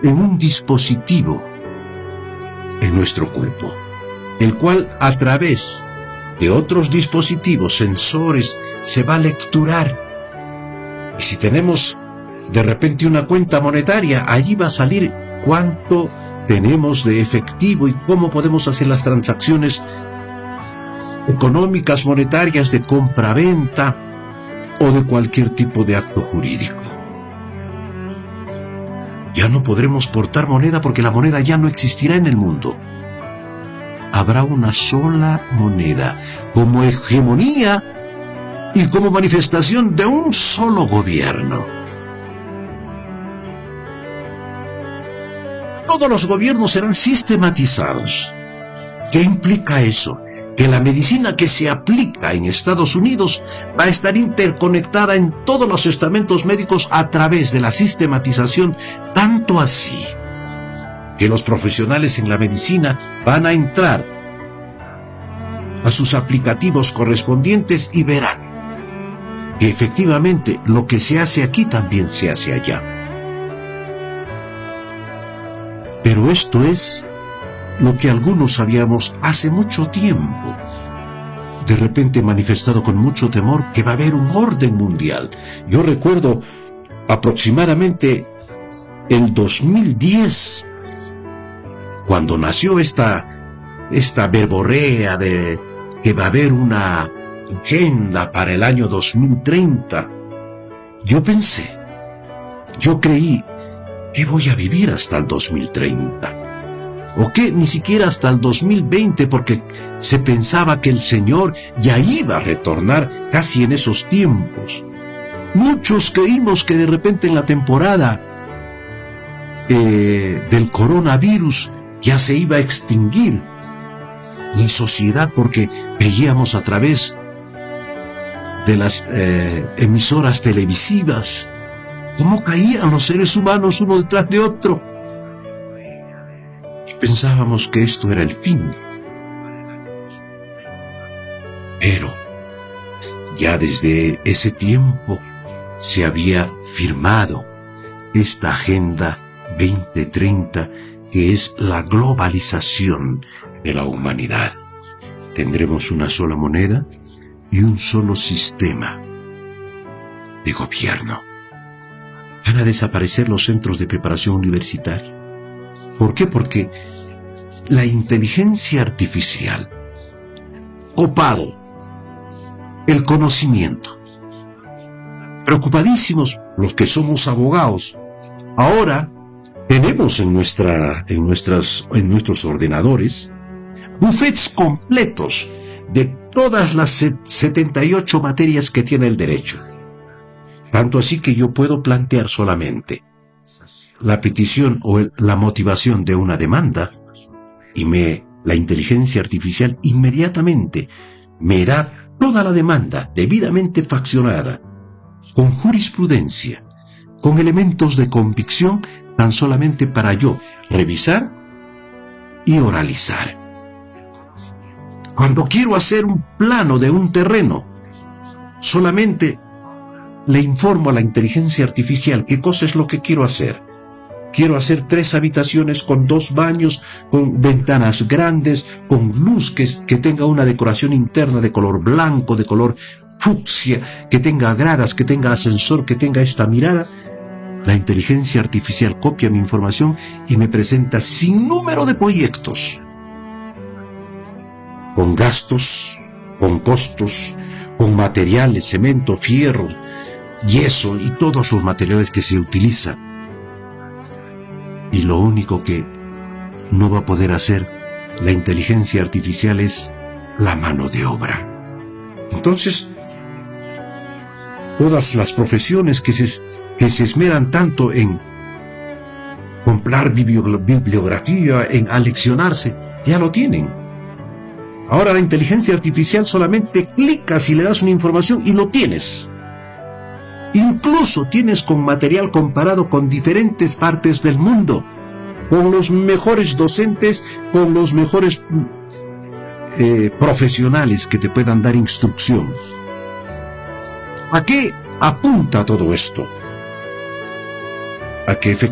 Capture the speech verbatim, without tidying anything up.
en un dispositivo en nuestro cuerpo, el cual a través de otros dispositivos, sensores, se va a lecturar. Y si tenemos de repente una cuenta monetaria, allí va a salir cuánto tenemos de efectivo y cómo podemos hacer las transacciones económicas, monetarias, de compra-venta o de cualquier tipo de acto jurídico. Ya no podremos portar moneda porque la moneda ya no existirá en el mundo. Habrá una sola moneda como hegemonía y como manifestación de un solo gobierno. Todos los gobiernos serán sistematizados. ¿Qué implica eso? Que la medicina que se aplica en Estados Unidos va a estar interconectada en todos los estamentos médicos a través de la sistematización, tanto así que los profesionales en la medicina van a entrar a sus aplicativos correspondientes y verán que efectivamente lo que se hace aquí también se hace allá. Pero esto es lo que algunos sabíamos hace mucho tiempo, de repente manifestado con mucho temor que va a haber un orden mundial. Yo recuerdo aproximadamente el dos mil diez, cuando nació esta, esta verborrea de que va a haber una agenda para el año dos mil treinta. Yo pensé, yo creí que voy a vivir hasta el dos mil treinta. O que ni siquiera hasta el dos mil veinte, porque se pensaba que el Señor ya iba a retornar casi en esos tiempos. Muchos creímos que de repente en la temporada eh, del coronavirus ya se iba a extinguir la sociedad, porque veíamos a través de las eh, emisoras televisivas cómo caían los seres humanos uno detrás de otro. Pensábamos que esto era el fin. Pero ya desde ese tiempo se había firmado esta Agenda veinte treinta, que es la globalización de la humanidad. Tendremos una sola moneda y un solo sistema de gobierno. Van a desaparecer los centros de preparación universitaria. ¿Por qué? Porque la inteligencia artificial ha copado el conocimiento. Preocupadísimos los que somos abogados. Ahora tenemos en, nuestra, en, nuestras, en nuestros ordenadores buffets completos de todas las setenta y ocho materias que tiene el derecho. Tanto así que yo puedo plantear solamente la petición o el, la motivación de una demanda, y me, la inteligencia artificial inmediatamente me da toda la demanda debidamente faccionada, con jurisprudencia, con elementos de convicción, tan solamente para yo revisar y oralizar. Cuando quiero hacer un plano de un terreno, solamente le informo a la inteligencia artificial qué cosa es lo que quiero hacer. Quiero hacer tres habitaciones con dos baños, con ventanas grandes, con luz que, que tenga una decoración interna de color blanco, de color fucsia, que tenga gradas, que tenga ascensor, que tenga esta mirada. La inteligencia artificial copia mi información y me presenta sin número de proyectos, con gastos, con costos, con materiales, cemento, fierro, yeso y todos los materiales que se utilizan. Y lo único que no va a poder hacer la inteligencia artificial es la mano de obra. Entonces, todas las profesiones que se, que se esmeran tanto en comprar bibliografía, en aleccionarse, ya lo tienen. Ahora la inteligencia artificial solamente clicas y le das una información y lo tienes. Incluso tienes con material comparado con diferentes partes del mundo, con los mejores docentes, con los mejores eh, profesionales que te puedan dar instrucción. ¿A qué apunta todo esto? A que efectivamente